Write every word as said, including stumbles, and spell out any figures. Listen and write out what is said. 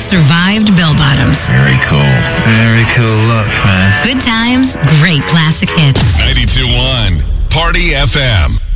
survived bell bottoms. Very cool. Very cool look, man. Good times, great classic hits. ninety-two point one Party F M.